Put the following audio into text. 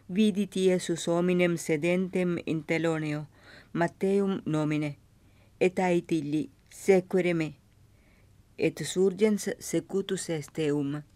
vidit Iesus hominem sedentem in teloneo, Matteum nomine, et ait illi, sequere me, et surgens secutus est eum.